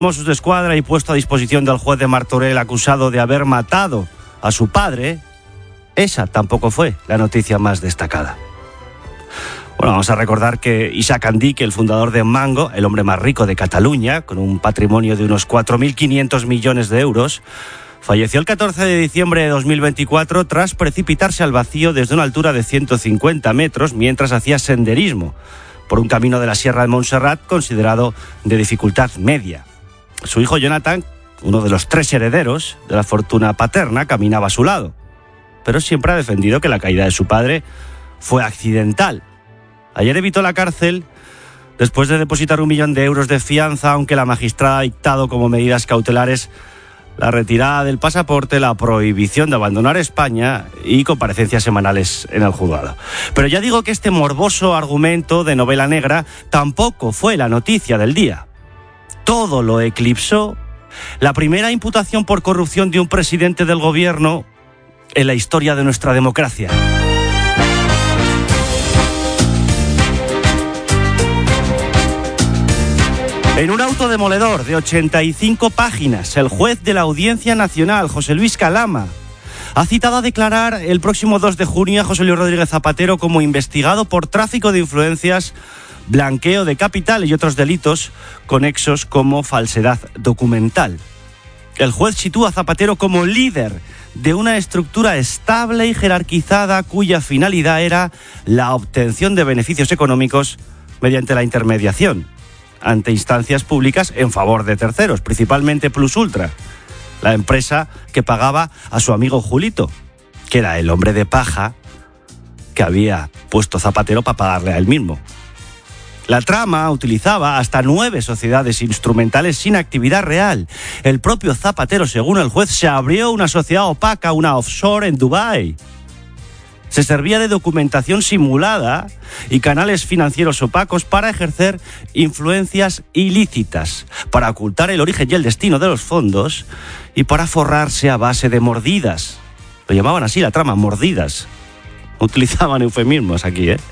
Mossos d'Esquadra y puesto a disposición del juez de Martorell acusado de haber matado a su padre, esa tampoco fue la noticia más destacada. Bueno, vamos a recordar que Isaac Andique, el fundador de Mango, el hombre más rico de Cataluña, con un patrimonio de unos 4.500 millones de euros, falleció el 14 de diciembre de 2024 tras precipitarse al vacío desde una altura de 150 metros mientras hacía senderismo por un camino de la Sierra de Montserrat considerado de dificultad media. Su hijo Jonathan, uno de los 3 herederos de la fortuna paterna, caminaba a su lado, pero siempre ha defendido que la caída de su padre fue accidental. Ayer evitó la cárcel después de depositar 1 millón de euros de fianza, aunque la magistrada ha dictado como medidas cautelares la retirada del pasaporte, la prohibición de abandonar España y comparecencias semanales en el juzgado. Pero ya digo que este morboso argumento de novela negra tampoco fue la noticia del día. Todo lo eclipsó la primera imputación por corrupción de un presidente del gobierno en la historia de nuestra democracia. En un auto demoledor de 85 páginas, el juez de la Audiencia Nacional, José Luis Calama, ha citado a declarar el próximo 2 de junio a José Luis Rodríguez Zapatero como investigado por tráfico de influencias, blanqueo de capital y otros delitos conexos como falsedad documental. El juez sitúa a Zapatero como líder de una estructura estable y jerarquizada cuya finalidad era la obtención de beneficios económicos mediante la intermediación ante instancias públicas en favor de terceros, principalmente Plus Ultra, la empresa que pagaba a su amigo Julito, que era el hombre de paja que había puesto Zapatero para pagarle a él mismo. La trama utilizaba hasta 9 sociedades instrumentales sin actividad real. El propio Zapatero, según el juez, se abrió una sociedad opaca, una offshore en Dubái. Se servía de documentación simulada y canales financieros opacos para ejercer influencias ilícitas, para ocultar el origen y el destino de los fondos y para forrarse a base de mordidas. Lo llamaban así la trama, mordidas. Utilizaban eufemismos aquí, ¿eh?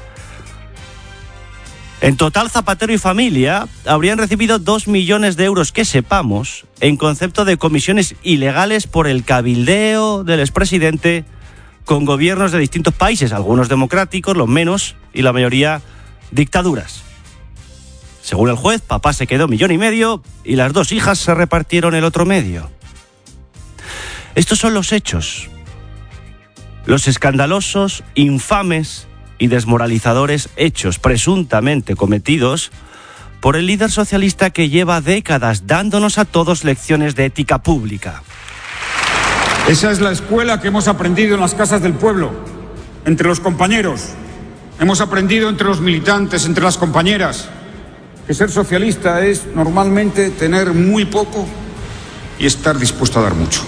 En total, Zapatero y familia habrían recibido 2 millones de euros, que sepamos, en concepto de comisiones ilegales por el cabildeo del expresidente con gobiernos de distintos países, algunos democráticos, los menos, y la mayoría dictaduras. Según el juez, papá se quedó 1,5 millones y las 2 hijas se repartieron el otro medio. Estos son los hechos, los escandalosos, infames y desmoralizadores hechos presuntamente cometidos por el líder socialista que lleva décadas dándonos a todos lecciones de ética pública. Esa es la escuela que hemos aprendido en las casas del pueblo, entre los compañeros. Hemos aprendido entre los militantes, entre las compañeras, que ser socialista es normalmente tener muy poco y estar dispuesto a dar mucho.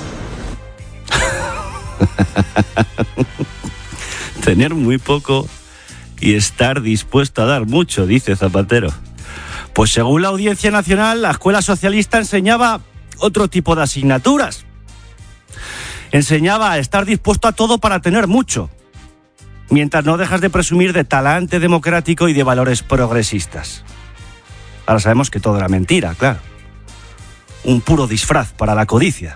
Tener muy poco y estar dispuesto a dar mucho, dice Zapatero. Pues según la Audiencia Nacional, la escuela socialista enseñaba otro tipo de asignaturas. Enseñaba a estar dispuesto a todo para tener mucho, mientras no dejas de presumir de talante democrático y de valores progresistas. Ahora sabemos que todo era mentira, claro. Un puro disfraz para la codicia.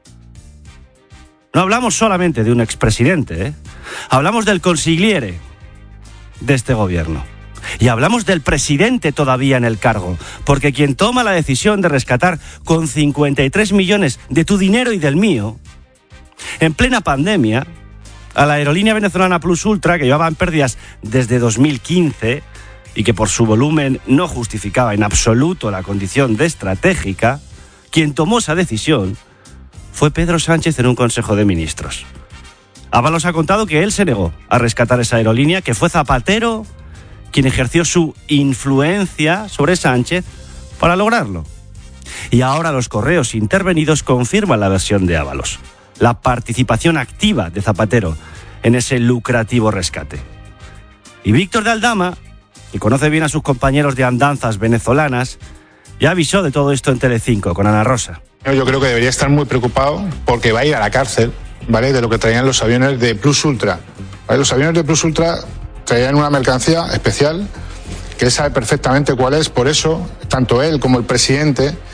No hablamos solamente de un expresidente, ¿eh? Hablamos del consigliere de este gobierno. Y hablamos del presidente todavía en el cargo, porque quien toma la decisión de rescatar con 53 millones de tu dinero y del mío, en plena pandemia, a la aerolínea venezolana Plus Ultra, que llevaba en pérdidas desde 2015 y que por su volumen no justificaba en absoluto la condición de estratégica, quien tomó esa decisión fue Pedro Sánchez en un Consejo de Ministros. Ábalos ha contado que él se negó a rescatar esa aerolínea, que fue Zapatero quien ejerció su influencia sobre Sánchez para lograrlo. Y ahora los correos intervenidos confirman la versión de Ábalos, la participación activa de Zapatero en ese lucrativo rescate. Y Víctor de Aldama, que conoce bien a sus compañeros de andanzas venezolanas, ya avisó de todo esto en Telecinco con Ana Rosa. Yo creo que debería estar muy preocupado porque va a ir a la cárcel, ¿vale?, de lo que traían los aviones de Plus Ultra. ¿Vale? Los aviones de Plus Ultra traían una mercancía especial que él sabe perfectamente cuál es, por eso tanto él como el presidente